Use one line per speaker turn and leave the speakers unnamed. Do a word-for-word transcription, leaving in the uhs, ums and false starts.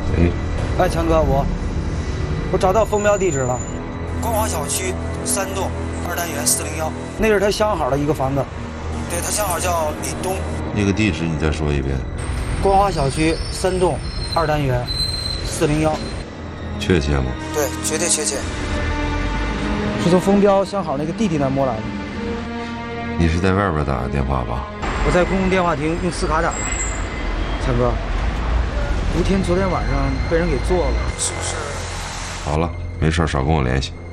喂，
哎，强哥，我我找到封标地址了，光华小区三栋二单元四零幺，那是他相好的一个房子，对他相好叫李东。
那个地址你再说一遍。
光华小区三栋二单元四零幺，
确切吗？
对，绝对确切。是从封标相好那个弟弟那摸来的。
你是在外边打的电话吧？
我在公共电话亭用磁卡打的。强哥，吴天昨天晚上被人给做了，是不是？
好了，没事，少跟我联系。